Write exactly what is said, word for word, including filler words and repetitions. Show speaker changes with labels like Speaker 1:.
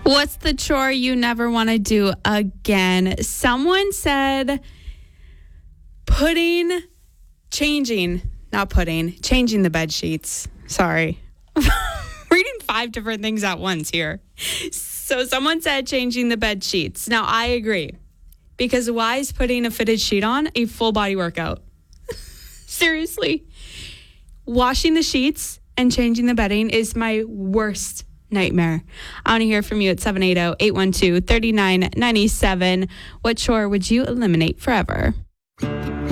Speaker 1: What's the chore you never want to do again? Someone said putting, changing, not putting, changing the bed sheets. Sorry. Reading five different things at once here. So someone said changing the bed sheets. Now, I agree. Because why is putting a fitted sheet on a full body workout? Seriously. Washing the sheets and changing the bedding is my worst nightmare. I want to hear from you at seven eight zero, eight one two, three nine nine seven. What chore would you eliminate forever?